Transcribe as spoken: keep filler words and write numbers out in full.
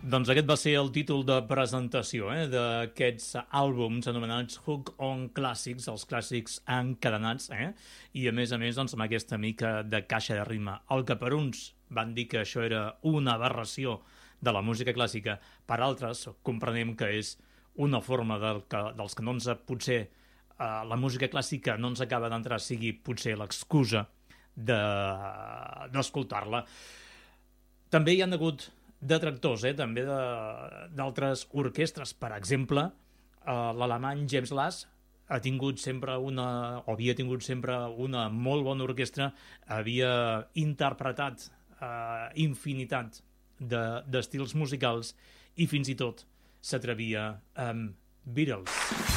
Doncs aquest va ser el títol de presentació eh, d'aquests àlbums anomenats Hook on Classics, els clàssics encadenats, eh? I a més a més doncs, amb aquesta mica de caixa de ritme. El que per uns van dir que això era una aberració de la música clàssica, per altres comprenem que és una forma del que, dels que no ens potser eh, la música clàssica no ens acaba d'entrar, sigui potser l'excusa d'escoltar-la. De, També hi ha hagut detractors, eh? També d'altres orquestres. Per exemple, eh, l'alemany James Last ha tingut sempre una, o havia tingut sempre una molt bona orquestra, havia interpretat eh, infinitat d'estils de, musicals i fins i tot s'atrevia amb Beatles.